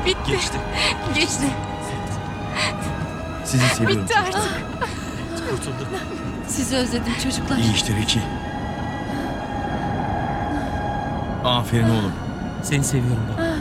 Bitti. Geçti. Geçti. Sizi seviyorum Bitti çocuklar. artık. Kurtulduk. Sizi özledim çocuklar. İyi işte Ricky. Aferin oğlum. Seni seviyorum baba.